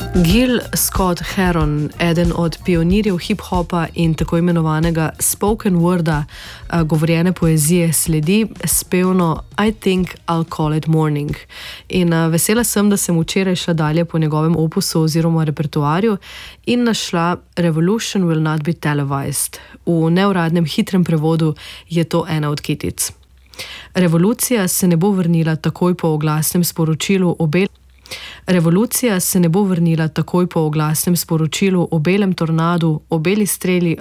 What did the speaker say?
Gil Scott Heron, eden od pionirjev hip-hopa in tako imenovanega spoken worda, govorjene poezije, sledi s pevno I Think I'll Call It Morning. In vesela sem, da sem včeraj šla dalje po njegovem opusu oziroma repertoarju in našla Revolution Will Not Be Televised. V neuradnem hitrem prevodu je to ena od kitic. Revolucija se ne bo vrnila takoj po oglasnem sporočilu o belem tornadu, o beli streli